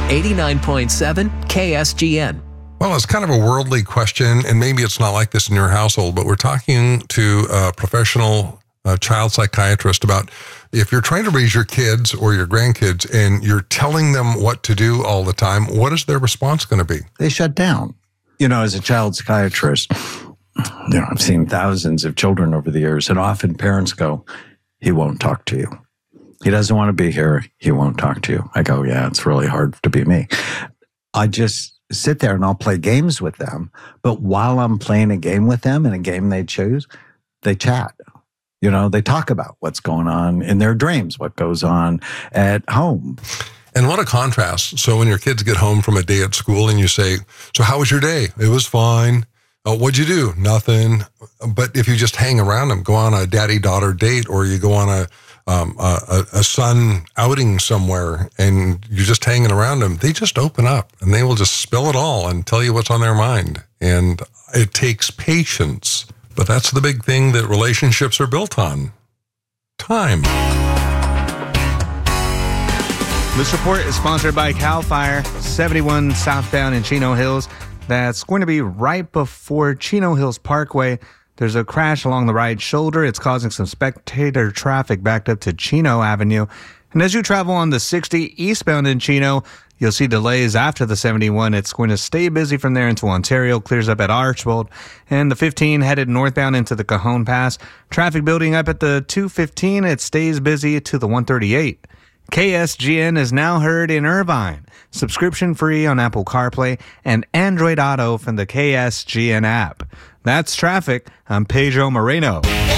89.7 KSGN. Well, it's kind of a worldly question, and maybe it's not like this in your household, but we're talking to a professional child psychiatrist about if you're trying to raise your kids or your grandkids and you're telling them what to do all the time, what is their response going to be? They shut down. As a child psychiatrist, I've seen thousands of children over the years, and often parents go, he won't talk to you. He doesn't want to be here. He won't talk to you. I go, yeah, it's really hard to be me. I just sit there and I'll play games with them. But while I'm playing a game with them and a game they choose, they chat. They talk about what's going on in their dreams, what goes on at home. And what a contrast. So when your kids get home from a day at school and you say, so how was your day? It was fine. Oh, what'd you do? Nothing. But if you just hang around them, go on a daddy-daughter date, or you go on a son outing somewhere and you're just hanging around them, they just open up and they will just spill it all and tell you what's on their mind. And it takes patience, but that's the big thing that relationships are built on. Time. This report is sponsored by CAL FIRE, 71 southbound in Chino Hills. That's going to be right before Chino Hills Parkway. There's a crash along the right shoulder. It's causing some spectator traffic backed up to Chino Avenue. And as you travel on the 60 eastbound in Chino, you'll see delays after the 71. It's going to stay busy from there into Ontario, clears up at Archbold. And the 15 headed northbound into the Cajon Pass. Traffic building up at the 215. It stays busy to the 138. KSGN is now heard in Irvine. Subscription free on Apple CarPlay and Android Auto from the KSGN app. That's traffic. I'm Pedro Moreno.